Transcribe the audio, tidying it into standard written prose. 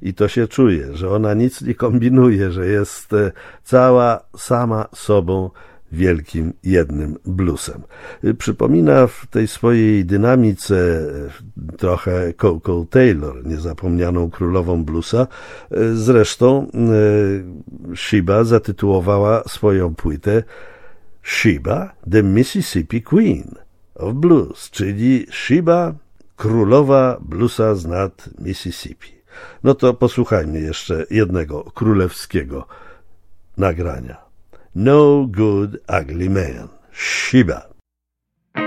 i to się czuje, że ona nic nie kombinuje, że jest cała sama sobą wielkim jednym bluesem. Przypomina w tej swojej dynamice trochę Coco Taylor, niezapomnianą królową bluesa. Zresztą Sheba zatytułowała swoją płytę Sheba, the Mississippi Queen of Blues, czyli Sheba, królowa bluesa z nad Mississippi. No to posłuchajmy jeszcze jednego królewskiego nagrania. No Good Ugly Man, Sheba.